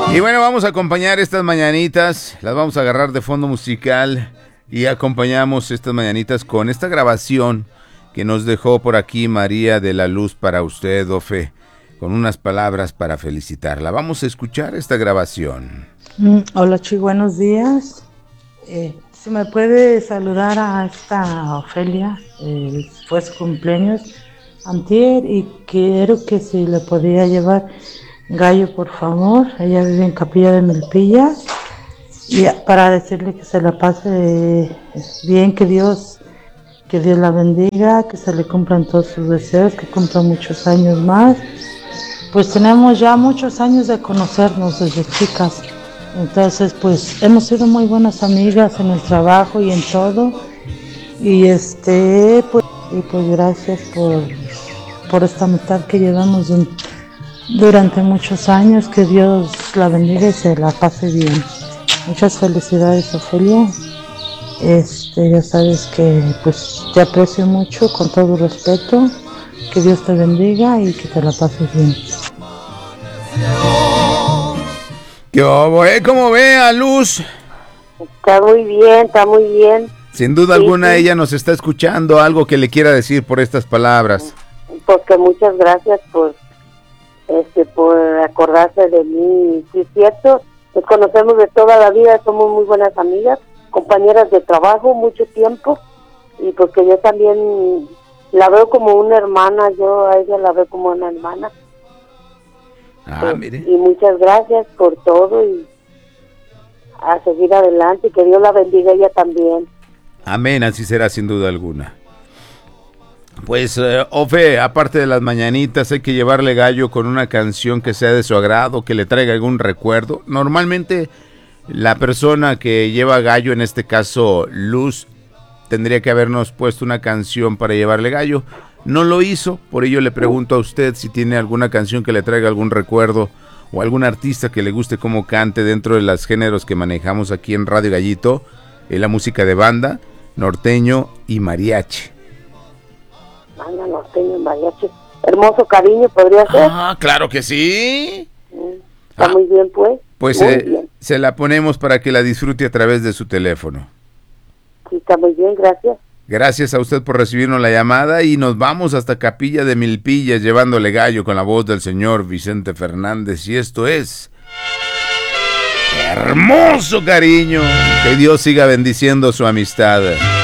Y bueno, vamos a acompañar estas mañanitas, las vamos a agarrar de fondo musical y acompañamos estas mañanitas con esta grabación que nos dejó por aquí María de la Luz para usted, Ofe, con unas palabras para felicitarla. Vamos a escuchar esta grabación. Hola, Chuy, buenos días. Si me puede saludar a esta Ofelia, fue su cumpleaños antier y quiero que si le podía llevar gallo, por favor. Ella vive en Capilla de Milpillas y para decirle que se la pase bien, que Dios la bendiga, que se le cumplan todos sus deseos, que cumpla muchos años más. Pues tenemos ya muchos años de conocernos desde chicas. Entonces, pues hemos sido muy buenas amigas en el trabajo y en todo. Y pues gracias por esta amistad que llevamos durante muchos años. Que Dios la bendiga y se la pase bien. Muchas felicidades, Ofelia. Ya sabes que pues te aprecio mucho, con todo respeto. Que Dios te bendiga y que te la pases bien. ¿Cómo ve a Luz? Está muy bien. Sin duda alguna ella nos está escuchando. Algo que le quiera decir por estas palabras. Pues que muchas gracias por acordarse de mí. Sí, es cierto, nos conocemos de toda la vida, somos muy buenas amigas, compañeras de trabajo, mucho tiempo, y porque yo también la veo como una hermana, yo a ella la veo como una hermana. Mire. Y muchas gracias por todo y a seguir adelante, que Dios la bendiga ella también. Amén, así será sin duda alguna. Pues, Ofe, aparte de las mañanitas, hay que llevarle gallo con una canción que sea de su agrado, que le traiga algún recuerdo. Normalmente, la persona que lleva gallo, en este caso Luz, tendría que habernos puesto una canción para llevarle gallo. No lo hizo, por ello le pregunto a usted si tiene alguna canción que le traiga algún recuerdo o algún artista que le guste cómo cante dentro de los géneros que manejamos aquí en Radio Gallito, la música de banda, norteño y mariachi. Banda, norteño y mariachi. Hermoso Cariño, ¿podría ser? Claro que sí. Está muy bien, pues. Pues bien. Se la ponemos para que la disfrute a través de su teléfono. Sí, está muy bien, gracias. Gracias a usted por recibirnos la llamada y nos vamos hasta Capilla de Milpillas llevándole gallo con la voz del señor Vicente Fernández, y esto es Hermoso Cariño. Que Dios siga bendiciendo su amistad.